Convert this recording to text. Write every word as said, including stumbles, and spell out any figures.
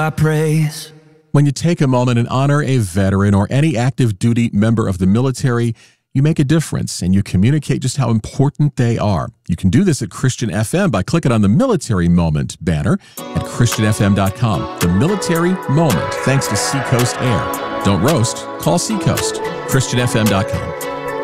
I praise. When you take a moment and honor a veteran or any active duty member of the military, you make a difference and you communicate just how important they are. You can do this at Christian F M by clicking on the Military Moment banner at Christian F M dot com. The Military Moment, thanks to Seacoast Air. Don't roast, call Seacoast. Christian F M dot com.